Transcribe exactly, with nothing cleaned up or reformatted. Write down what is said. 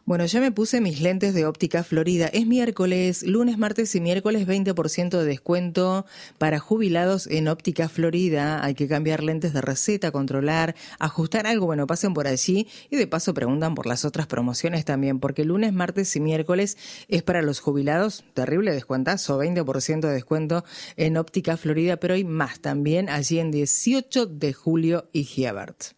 Bueno, ya me puse mis lentes de Óptica Florida. Es miércoles, lunes, martes y miércoles veinte por ciento de descuento para jubilados en Óptica Florida. Hay que cambiar lentes de receta, controlar, ajustar algo. Bueno, pasen por allí y de paso preguntan por las otras promociones también, porque lunes, martes y miércoles es para los jubilados. Terrible descuentazo, veinte por ciento de descuento en Óptica Florida, pero hay más también allí en dieciocho de julio y Giabert.